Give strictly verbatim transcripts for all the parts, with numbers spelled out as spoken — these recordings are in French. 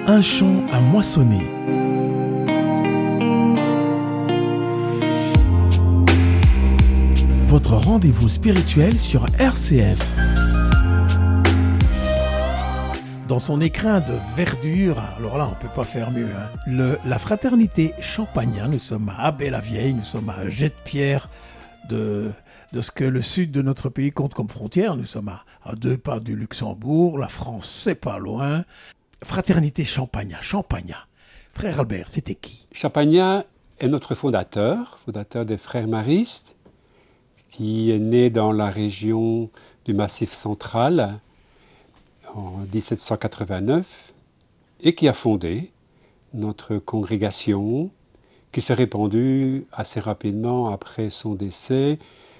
Un champ à moissonner. Votre rendez-vous spirituel sur R C F. Dans son écrin de verdure, alors là on ne peut pas faire mieux, hein. Le, la fraternité Champagnat, nous sommes à Abbé-la-Vieille, nous sommes à Jet-de-Pierre de, de ce que le sud de notre pays compte comme frontière. Nous sommes à, à deux pas du Luxembourg, la France c'est pas loin. Fraternité Champagnat, Champagnat. Frère Albert, c'était qui? Champagnat est notre fondateur, fondateur des frères maristes, qui est né dans la région du Massif central en dix-sept cent quatre-vingt-neuf et qui a fondé notre congrégation qui s'est répandue assez rapidement après son décès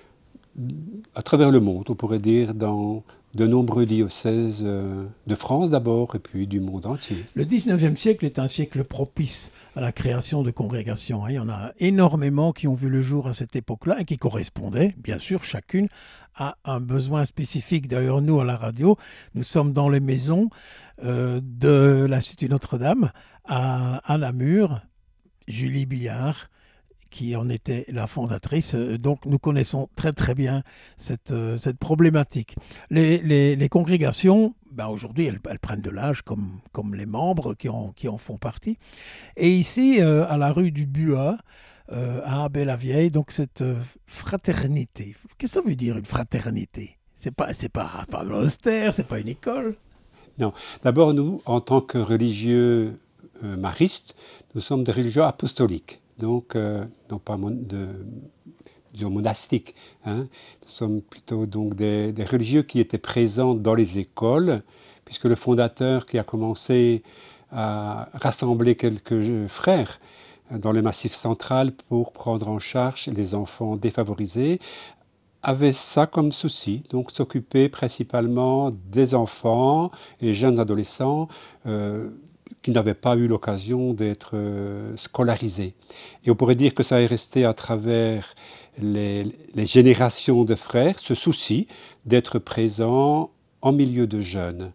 à travers le monde, on pourrait dire dans de nombreux diocèses de France d'abord et puis du monde entier. Le dix-neuvième siècle est un siècle propice à la création de congrégations. Il y en a énormément qui ont vu le jour à cette époque-là et qui correspondaient, bien sûr, chacune à un besoin spécifique. D'ailleurs, nous, à la radio, nous sommes dans les maisons euh, de l'Institut Notre-Dame à, à Namur. Julie Billard, qui en était la fondatrice. Donc, nous connaissons très, très bien cette, euh, cette problématique. Les, les, les congrégations, ben aujourd'hui, elles, elles prennent de l'âge comme, comme les membres qui en, qui en font partie. Et ici, euh, à la rue du Buat, euh, à Abbé-la-Vieille, donc cette euh, fraternité. Qu'est-ce que ça veut dire, une fraternité? C'est pas, c'est pas, pas un monastère, c'est pas une école. Non. D'abord, nous, en tant que religieux euh, maristes, nous sommes des religieux apostoliques. Donc, euh, non pas mon, de, disons monastiques. Hein. Nous sommes plutôt donc des, des religieux qui étaient présents dans les écoles, puisque le fondateur qui a commencé à rassembler quelques frères dans le Massif central pour prendre en charge les enfants défavorisés, avait ça comme souci, donc s'occuper principalement des enfants et jeunes adolescents euh, qui n'avaient pas eu l'occasion d'être euh, scolarisés. Et on pourrait dire que ça est resté à travers les, les générations de frères, ce souci d'être présent en milieu de jeunes.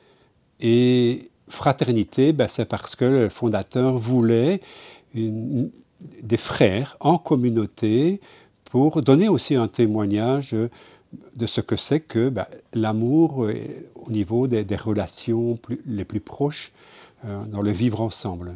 Et fraternité, ben, c'est parce que le fondateur voulait une, des frères en communauté pour donner aussi un témoignage de ce que c'est que ben, l'amour au niveau des, des relations plus, les plus proches, dans le vivre ensemble.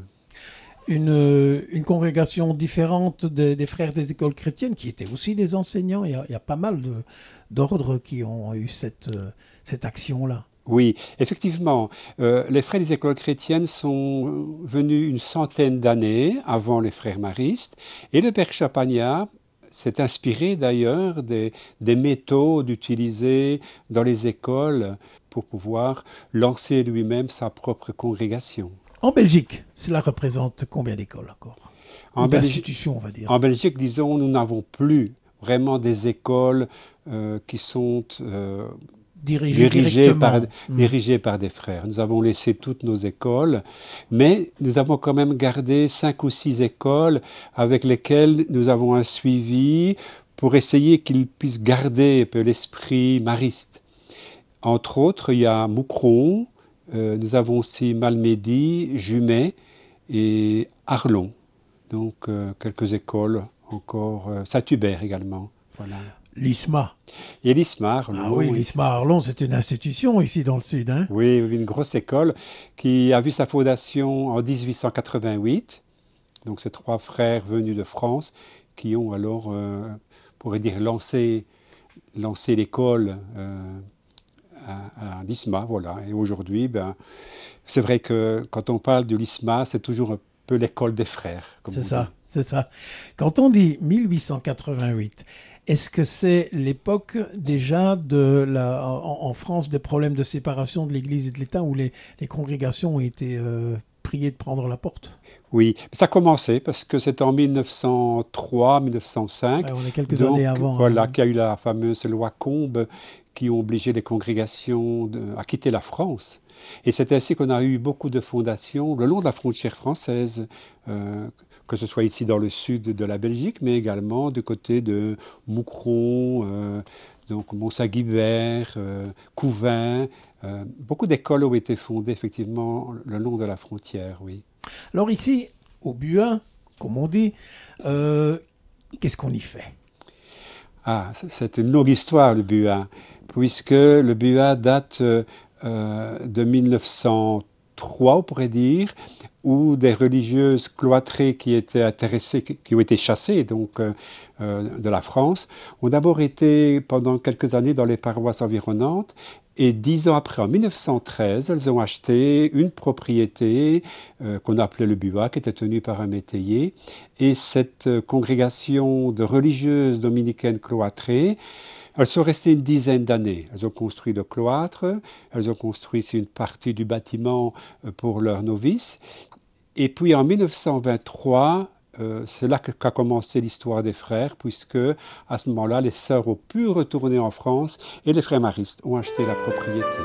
Une, une congrégation différente des, des frères des écoles chrétiennes, qui étaient aussi des enseignants. Il y a, il y a pas mal de, d'ordres qui ont eu cette, cette action-là. Oui, effectivement. Euh, les frères des écoles chrétiennes sont venus une centaine d'années avant les frères maristes. Et le père Champagnat s'est inspiré d'ailleurs des, des méthodes utilisées dans les écoles pour pouvoir lancer lui-même sa propre congrégation. En Belgique, cela représente combien d'écoles encore? En Ou Belgique, d'institutions, on va dire. En Belgique, disons, nous n'avons plus vraiment des écoles euh, qui sont euh, dirigées, dirigées, par, mmh. dirigées par des frères. Nous avons laissé toutes nos écoles, mais nous avons quand même gardé cinq ou six écoles avec lesquelles nous avons un suivi pour essayer qu'ils puissent garder un peu l'esprit mariste. Entre autres, il y a Moucron, euh, nous avons aussi Malmedy, Jumet et Arlon. Donc, euh, quelques écoles encore, euh, Saint-Hubert également. Voilà. L'I S M A. Et l'I S M A, Arlon. Ah oui, l'I S M A Arlon, c'est une institution ici dans le Sud. Hein? Oui, une grosse école qui a vu sa fondation en dix-huit cent quatre-vingt-huit. Donc, c'est trois frères venus de France qui ont alors, euh, on pourrait dire, lancé, lancé l'école euh, à, à l'I S M A, voilà. Et aujourd'hui, ben, c'est vrai que quand on parle de l'I S M A, c'est toujours un peu l'école des frères. Comme c'est on ça, dit. c'est ça. Quand on dit mille huit cent quatre-vingt-huit, est-ce que c'est l'époque déjà de la, en, en France des problèmes de séparation de l'Église et de l'État où les, les congrégations ont été euh, priées de prendre la porte? Oui, ça a commencé parce que c'était en mille neuf cent trois, mille neuf cent cinq. Ouais, on est quelques donc, années avant. Voilà, hein. qu'il y a eu la fameuse loi Combes qui ont obligé les congrégations de, à quitter la France. Et c'est ainsi qu'on a eu beaucoup de fondations le long de la frontière française, euh, que ce soit ici dans le sud de la Belgique, mais également du côté de Moucron, euh, donc Mont-Saint-Guibert, euh, Couvain. Euh, beaucoup d'écoles ont été fondées effectivement le long de la frontière, oui. Alors ici, au Buin, comme on dit, euh, qu'est-ce qu'on y fait? Ah, c'est une longue histoire, le Buin, puisque le Buin date euh, de mille neuf cent trois, on pourrait dire, où des religieuses cloîtrées qui étaient intéressées, qui ont été chassées donc, euh, de la France, ont d'abord été pendant quelques années dans les paroisses environnantes. Et dix ans après, en mille neuf cent treize, elles ont acheté une propriété euh, qu'on appelait le Buat, qui était tenue par un métayer. Et cette euh, congrégation de religieuses dominicaines cloîtrées, elles sont restées une dizaine d'années. Elles ont construit le cloître, elles ont construit une partie du bâtiment pour leurs novices. Et puis en mille neuf cent vingt-trois, euh, c'est là qu'a commencé l'histoire des frères, puisque à ce moment-là, les sœurs ont pu retourner en France et les frères maristes ont acheté la propriété.